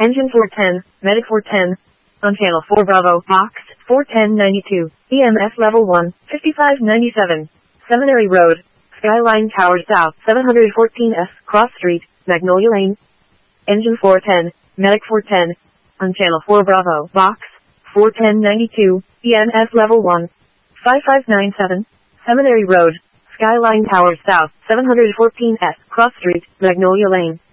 Engine 410, Medic 410. On channel 4 Bravo, box 41092. EMS level 1, 5597. Seminary Road, Skyline Tower South, 714S, Cross Street, Magnolia Lane. Engine 410, Medic 410. On channel 4 Bravo, box 41092. EMS level 1, 5597. Seminary Road, Skyline Tower South, 714S, Cross Street, Magnolia Lane.